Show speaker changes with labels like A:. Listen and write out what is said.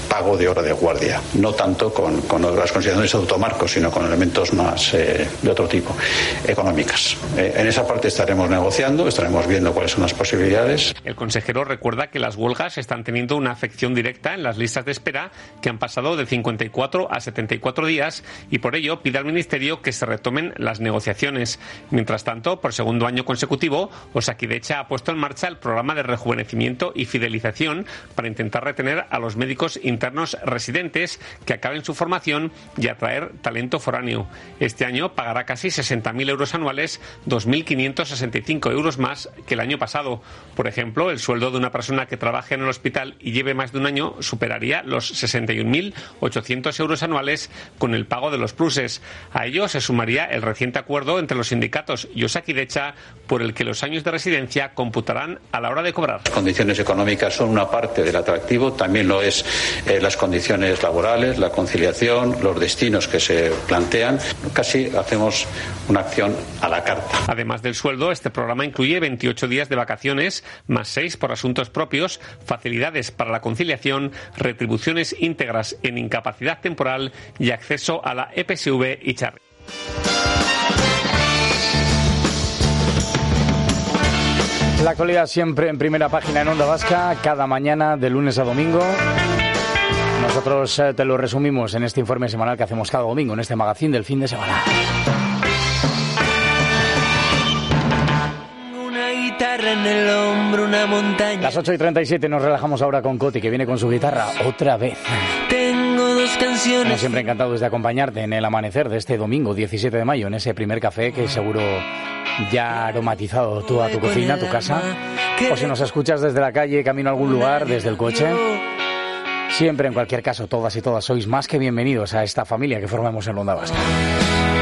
A: pago de hora de guardia, no tanto con las consideraciones de automarcos, sino con elementos más de otro tipo, económicas. En esa parte estaremos negociando, estaremos viendo cuáles son las posibilidades.
B: El consejero recuerda que las huelgas están teniendo una afección directa en las listas de espera, que han pasado de 54 a 74 días, y por ello pide al Ministerio que se retomen las negociaciones. Mientras tanto, por segundo año consecutivo, Osakidetza ha puesto en marcha el programa de rejuvenecimiento y fidelización para intentar retener a los médicos internos residentes que acaben su formación y atraer talento foráneo. Este año pagará casi 60.000 euros anuales, 2.565 euros más que el año pasado. Por ejemplo, el sueldo de una persona que trabaje en el hospital y lleve más de un año superaría los 61.800 euros anuales con el pago de los pluses. A ello se sumaría el reciente acuerdo entre los sindicatos y Osakidetza, por el que los años de residencia computarán a la hora de cobrar.
A: Las condiciones económicas son una parte del atractivo, también lo es las condiciones laborales, la conciliación, los destinos que se plantean. Casi hacemos una acción a la carta.
B: Además del sueldo, este programa incluye 28 días de vacaciones, más 6 por asuntos propios, facilidades para la conciliación, retribuciones íntegras en incapacidad temporal y acceso a la EPSV y Charri.
C: La actualidad siempre en primera página en Onda Vasca, cada mañana de lunes a domingo. Nosotros te lo resumimos en este informe semanal que hacemos cada domingo, en este magazine del fin de semana.
D: Una guitarra en el hombro, una montaña.
C: Las 8:37 nos relajamos ahora con Coti, que viene con su guitarra otra vez.
D: Tengo dos canciones.
C: Como siempre, encantados de acompañarte en el amanecer de este domingo 17 de mayo, en ese primer café que seguro ya ha aromatizado tú a tu cocina, a tu casa. O si nos escuchas desde la calle, camino a algún lugar, desde el coche. Siempre, en cualquier caso, todas y todas sois más que bienvenidos a esta familia que formamos en Onda Vasca.